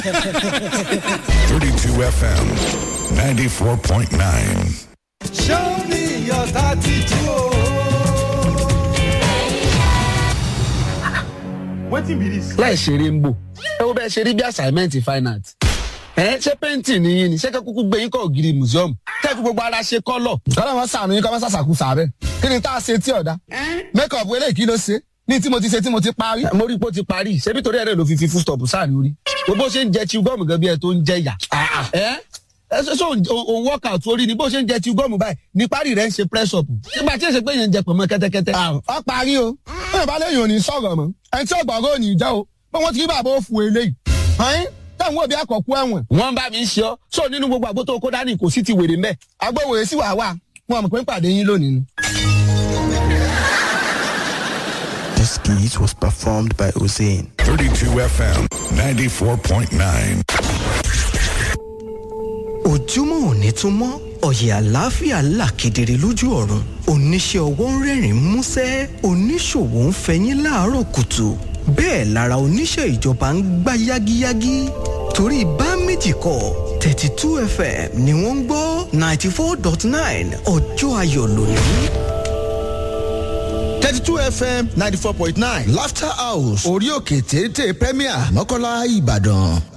32 FM 94.9. Show me your 32. Wetin be this? láì ṣeré ń bò ẹ wo bẹ́ẹ̀ ṣe rí bí assignment fine art ṣé pẹ́ǹtì nìyí ni ṣé kẹ́ kúkú gbé yín kọ́ ògiri museum kẹ́ fi gbogbo ara ṣe kọ́lọ̀. kọ́lá wọn sànù yín kọ́ wọn sàṣàkú sàbẹ̀ kí ni tá a ṣe tí ọ̀dà make up eléyìí kí ló ṣe ní tí mo ti ṣe tí mo ti parí. mo rí i pé ó ti parí ṣebí torí ẹ̀rẹ́ ló fi full stop sáàrin orí bó ṣe ń jẹ chew gum gan bí ẹ tó ń jẹ yà. ṣé òun workout orí ni bó ṣe ń jẹ chew gum báyìí ní parí rẹ̀ ń ṣe press up nígbà tí èsè pé yẹn ń jẹ pọ̀nmọ́ kẹ́tẹ́kẹ́tẹ́. ọ parí o bẹ́ẹ̀ bá lẹ́yìn òní sọ̀rọ̀ mọ́ ẹni tí ọ̀gbọ̀ngàn òní jẹ́ o pé wọ́n ti rí bàbá òfu eléyìí táwọn òbí àkọ́kú ẹ̀wọ̀n. wọ́n bá mi ń ṣe ọ́ sọ nínú gbogbo àgbo tó kó dání kò sí ti wèrè mẹ́. agbóhùn sí wàá wà wọn mọ̀ pé ń pàdé yín lónìí ni. This skit was performed by Hussein. 32 FM 94.9. Ojúmọ́ òní tún mọ́ ọ̀yẹ̀ àlàáfíà là kedere lójú ọ̀run oníṣẹ́ ọwọ́ ń rẹ́rìn músẹ́ oníṣòwò ń fẹyín láàárọ̀ kùtù bẹ́ẹ̀ lára oníṣẹ́ ìjọba ń gbá yágíyágí torí bá méjì kọ́ 32 FM ni wọ́n ń gbọ́ 94.9 ọjọ́ ayọ̀ lónìí. 32 FM 94.9 Laughter House orí òkè téńté Premier Mọ́kọ́lá Ìbàdàn.